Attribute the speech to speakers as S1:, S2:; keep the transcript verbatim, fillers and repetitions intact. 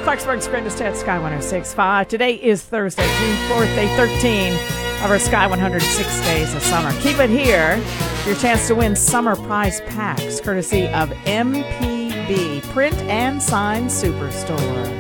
S1: Clarksburg's greatest hit, Sky one oh six point five. Today is Thursday, June fourth, day thirteen of our Sky one hundred six Days of Summer. Keep it here. Your chance to win summer prize packs, courtesy of M P B, Print and Sign Superstore.